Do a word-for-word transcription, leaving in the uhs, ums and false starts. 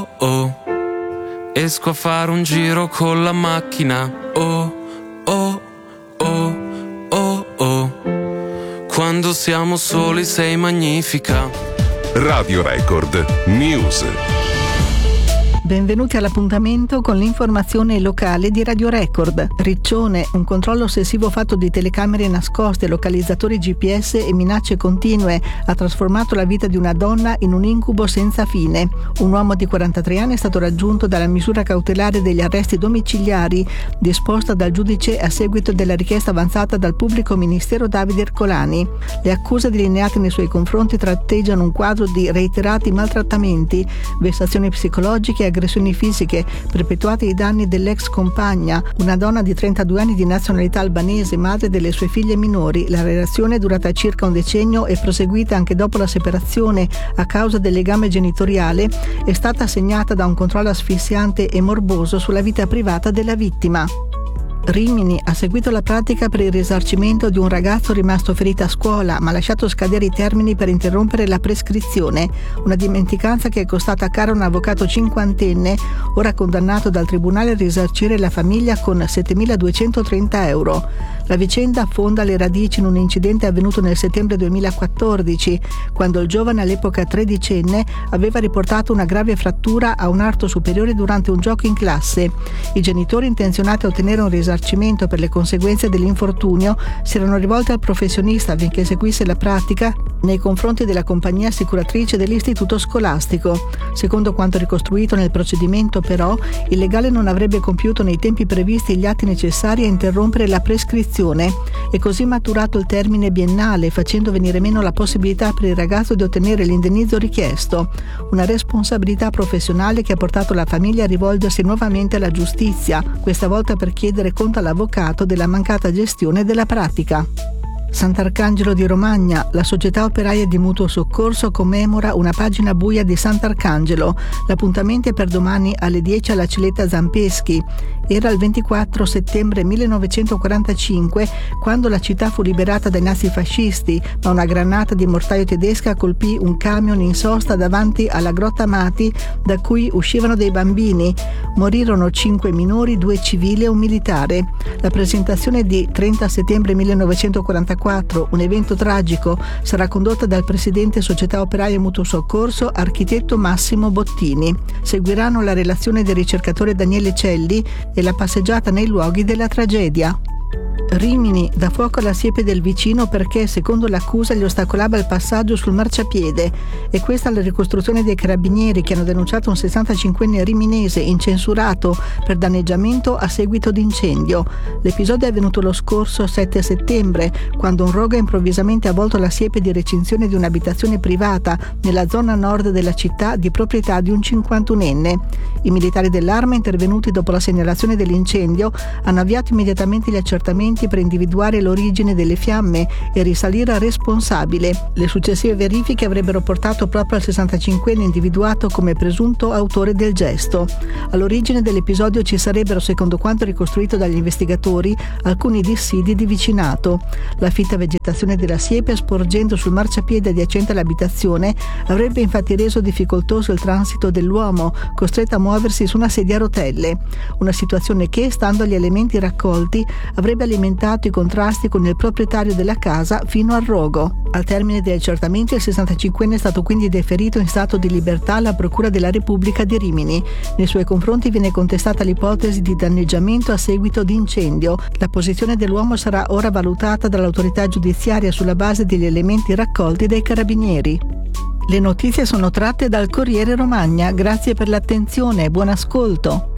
oh, esco a fare un giro con la macchina. Oh, oh, oh, oh, oh, quando siamo soli sei magnifica. Radio Record News. Benvenuti all'appuntamento con l'informazione locale di Radio Record. Riccione, un controllo ossessivo fatto di telecamere nascoste, localizzatori G P S e minacce continue ha trasformato la vita di una donna in un incubo senza fine. Un uomo di quarantatré anni è stato raggiunto dalla misura cautelare degli arresti domiciliari disposta dal giudice a seguito della richiesta avanzata dal pubblico ministero Davide Ercolani. Le accuse delineate nei suoi confronti tratteggiano un quadro di reiterati maltrattamenti, vessazioni psicologiche e aggressioni fisiche perpetuate ai danni dell'ex compagna, una donna di trentadue anni di nazionalità albanese, madre delle sue figlie minori. La relazione è durata circa un decennio e proseguita anche dopo la separazione a causa del legame genitoriale, è stata segnata da un controllo asfissiante e morboso sulla vita privata della vittima. Rimini ha seguito la pratica per il risarcimento di un ragazzo rimasto ferito a scuola ma ha lasciato scadere i termini per interrompere la prescrizione, una dimenticanza che è costata cara a un avvocato cinquantenne ora condannato dal tribunale a risarcire la famiglia con settemiladuecentotrenta euro. La vicenda affonda le radici in un incidente avvenuto nel settembre duemilaquattordici, quando il giovane, all'epoca tredicenne, aveva riportato una grave frattura a un arto superiore durante un gioco in classe. I genitori, intenzionati a ottenere un risarcimento per le conseguenze dell'infortunio, si erano rivolti al professionista affinché eseguisse la pratica nei confronti della compagnia assicuratrice dell'istituto scolastico. Secondo quanto ricostruito nel procedimento, però, il legale non avrebbe compiuto nei tempi previsti gli atti necessari a interrompere la prescrizione e così maturato il termine biennale, facendo venire meno la possibilità per il ragazzo di ottenere l'indennizzo richiesto. Una responsabilità professionale che ha portato la famiglia a rivolgersi nuovamente alla giustizia, questa volta per chiedere conto all'avvocato della mancata gestione della pratica. Sant'Arcangelo di Romagna, la società operaia di mutuo soccorso commemora una pagina buia di Sant'Arcangelo. L'appuntamento è per domani alle dieci alla Celetta Zampeschi. Era il ventiquattro settembre millenovecentoquarantacinque quando la città fu liberata dai nazifascisti, ma una granata di mortaio tedesca colpì un camion in sosta davanti alla Grotta Amati da cui uscivano dei bambini. Morirono cinque minori, due civili e un militare. La presentazione di trenta settembre millenovecentoquarantaquattro, un evento tragico, sarà condotta dal presidente Società Operaia Mutuo Soccorso, architetto Massimo Bottini. Seguiranno la relazione del ricercatore Daniele Celli e la passeggiata nei luoghi della tragedia. Rimini, da fuoco alla siepe del vicino perché, secondo l'accusa, gli ostacolava il passaggio sul marciapiede. E questa la ricostruzione dei carabinieri che hanno denunciato un sessantacinquenne riminese incensurato per danneggiamento a seguito di incendio. L'episodio è avvenuto lo scorso sette settembre, quando un rogo ha improvvisamente avvolto la siepe di recinzione di un'abitazione privata nella zona nord della città di proprietà di un cinquantunenne. I militari dell'Arma, intervenuti dopo la segnalazione dell'incendio, hanno avviato immediatamente gli accertamenti per individuare l'origine delle fiamme e risalire al responsabile. Le successive verifiche avrebbero portato proprio al sessantacinquenne individuato come presunto autore del gesto. All'origine dell'episodio ci sarebbero, secondo quanto ricostruito dagli investigatori, alcuni dissidi di vicinato. La fitta vegetazione della siepe, sporgendo sul marciapiede adiacente all'abitazione, avrebbe infatti reso difficoltoso il transito dell'uomo, costretto a muoversi su una sedia a rotelle. Una situazione che, stando agli elementi raccolti, avrebbe alimentato i contrasti con il proprietario della casa fino al rogo. Al termine degli accertamenti, il sessantacinquenne è stato quindi deferito in stato di libertà alla Procura della Repubblica di Rimini. Nei suoi confronti viene contestata l'ipotesi di danneggiamento a seguito di incendio. La posizione dell'uomo sarà ora valutata dall'autorità giudiziaria sulla base degli elementi raccolti dai carabinieri. Le notizie sono tratte dal Corriere Romagna. Grazie per l'attenzione e buon ascolto.